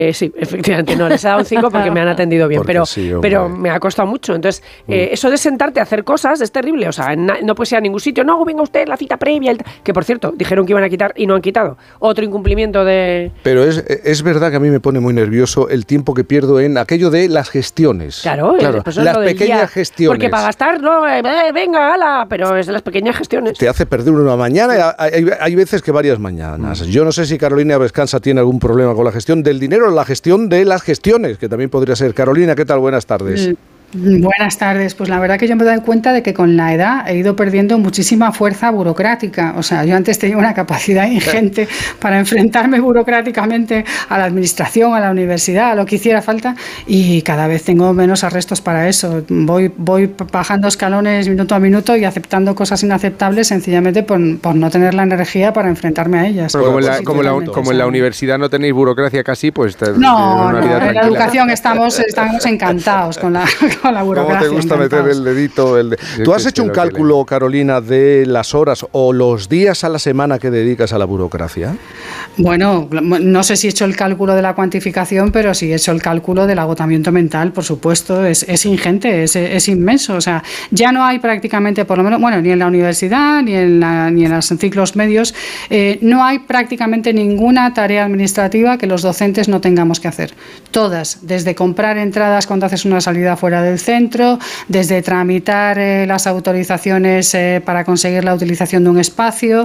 Sí, efectivamente, no, les he dado un 5 porque me han atendido bien, pero me ha costado mucho. Entonces, eso de sentarte a hacer cosas es terrible. O sea, no puedes ir a ningún sitio. No, venga usted, la cita previa. Que, por cierto, dijeron que iban a quitar y no han quitado. Otro incumplimiento de... Pero es verdad que a mí me pone muy nervioso el tiempo que pierdo en aquello de las gestiones. Claro, pues las pequeñas gestiones. Porque para gastar, no, venga, ala, pero es de las pequeñas gestiones. Te hace perder una mañana. Hay veces que varias mañanas. Yo no sé si Carolina Vescanza tiene algún problema con la gestión del dinero, la gestión de las gestiones, que también podría ser. Carolina, ¿qué tal? Buenas tardes. Buenas tardes. Pues la verdad que yo me doy cuenta de que con la edad he ido perdiendo muchísima fuerza burocrática. O sea, yo antes tenía una capacidad ingente para enfrentarme burocráticamente a la administración, a la universidad, a lo que hiciera falta, y cada vez tengo menos arrestos para eso. Voy bajando escalones minuto a minuto y aceptando cosas inaceptables sencillamente por no tener la energía para enfrentarme a ellas. Pero como en la universidad no tenéis burocracia casi, pues... No, en la educación estamos encantados con la burocracia. ¿Cómo te gusta meter el dedito? ¿Tú has hecho un cálculo, Carolina, de las horas o los días a la semana que dedicas a la burocracia? Bueno, no sé si he hecho el cálculo de la cuantificación, pero sí he hecho el cálculo del agotamiento mental, por supuesto. Es ingente, es inmenso. O sea, ya no hay prácticamente, por lo menos, bueno, ni en la universidad, ni en los ciclos medios, no hay prácticamente ninguna tarea administrativa que los docentes no tengamos que hacer. Todas, desde comprar entradas cuando haces una salida fuera del centro, desde tramitar las autorizaciones para conseguir la utilización de un espacio,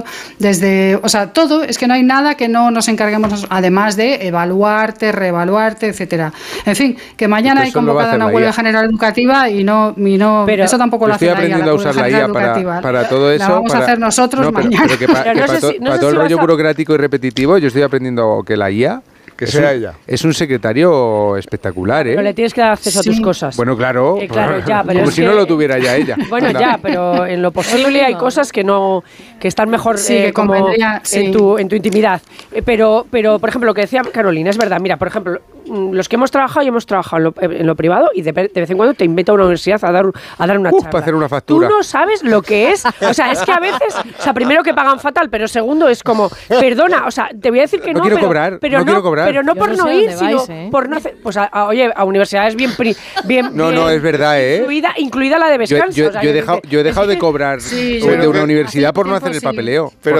o sea, todo, es que no hay nada que no nos encarguemos, además de evaluarte, reevaluarte, etcétera. En fin, que mañana hay convocada una huelga general educativa y no pero eso tampoco lo hace la IA. Estoy aprendiendo a usar la IA para todo eso. La vamos a hacer nosotros mañana. Pero que para todo el rollo burocrático y repetitivo, yo estoy aprendiendo que la IA... Que sea ella. Es un secretario espectacular, ¿eh? Pero le tienes que dar acceso a tus cosas. Bueno, claro. Ya, pero como si no lo tuviera ya ella. Bueno, ya, pero en lo posible hay cosas que están mejor como en tu intimidad. Pero, por ejemplo, lo que decía Carolina, es verdad. Mira, por ejemplo, los que hemos trabajado en lo privado y de vez en cuando te invita a una universidad a dar una charla. Para hacer una factura. Tú no sabes lo que es. O sea, es que a veces, primero que pagan fatal, pero segundo es como, perdona, o sea, te voy a decir que no quiero cobrar. Pero no por no ir, sino por no hacer... Pues oye, a universidades bien no, es verdad, ¿eh? Incluida la de Vescanza. Yo he dejado de cobrar de una universidad por no hacer el papeleo. Pero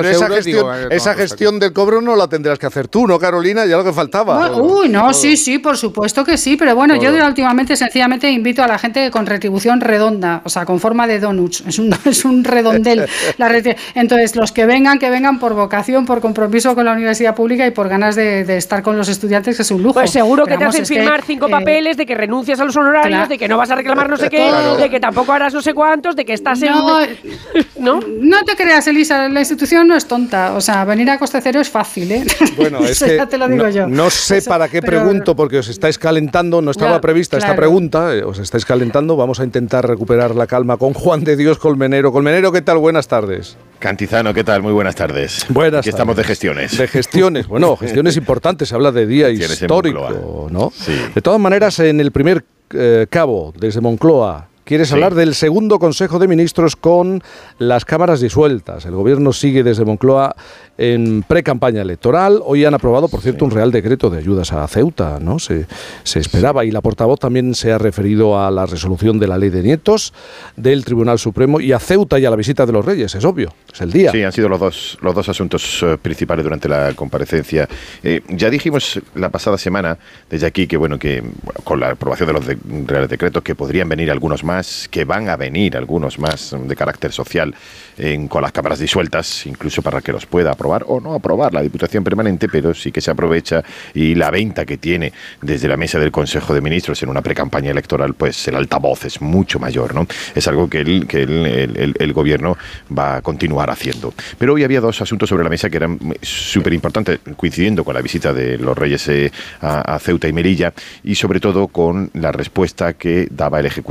esa gestión del cobro no la tendrás que hacer tú, ¿no, Carolina? Ya lo que faltaba. Sí, por supuesto que sí. Pero bueno, yo últimamente sencillamente invito a la gente con retribución redonda, o sea, con forma de donuts. Es un redondel. Entonces, los que vengan por vocación, por compromiso con la universidad pública y por ganas de estar con los estudiantes, que es un lujo. Pues seguro que te hacen firmar 5 papeles de que renuncias a los honorarios, de que no vas a reclamar no sé qué, de que tampoco harás no sé cuántos, de que estás ¿no? No te creas, Elisa, la institución no es tonta. O sea, venir a coste cero es fácil, ¿eh? Bueno, es que ya te lo digo yo. No sé para qué pregunto, porque os estáis calentando, no estaba prevista esta pregunta, os estáis calentando, vamos a intentar recuperar la calma con Juan de Dios Colmenero. Colmenero, ¿qué tal? Buenas tardes. Cantizano, ¿qué tal? Muy buenas tardes. Buenas tardes. Estamos de gestiones. De gestiones, bueno, gestiones importantes, se habla de día histórico, ¿no? Sí. De todas maneras, en el primer cabo, desde Moncloa, quieres hablar del segundo Consejo de Ministros con las cámaras disueltas. El Gobierno sigue desde Moncloa en pre-campaña electoral. Hoy han aprobado, por cierto, un Real Decreto de ayudas a Ceuta, ¿no? Se esperaba, y la portavoz también se ha referido a la resolución de la Ley de Nietos del Tribunal Supremo y a Ceuta y a la visita de los Reyes, es obvio, es el día. Sí, han sido los dos asuntos principales durante la comparecencia. Ya dijimos la pasada semana, desde aquí, que con la aprobación de los Reales Decretos, que podrían venir algunos más, que van a venir algunos más de carácter social con las cámaras disueltas, incluso para que los pueda aprobar o no aprobar la Diputación Permanente, pero sí que se aprovecha, y la venta que tiene desde la mesa del Consejo de Ministros en una precampaña electoral, pues el altavoz es mucho mayor, ¿no? Es algo que el Gobierno va a continuar haciendo. Pero hoy había dos asuntos sobre la mesa que eran súper importantes, coincidiendo con la visita de los Reyes a Ceuta y Melilla, y sobre todo con la respuesta que daba el Ejecutivo, que daba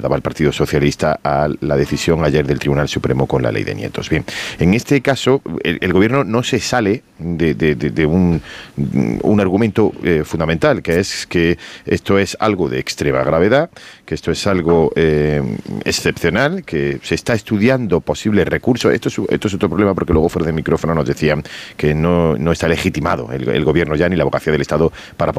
daba el Partido Socialista a la decisión ayer del Tribunal Supremo con la ley de nietos. Bien, en este caso, el Gobierno no se sale de un argumento fundamental, que es que esto es algo de extrema gravedad, que esto es algo excepcional, que se está estudiando posibles recursos. Esto es otro problema, porque luego fuera del micrófono nos decían que no está legitimado el Gobierno ya ni la abogacía del Estado para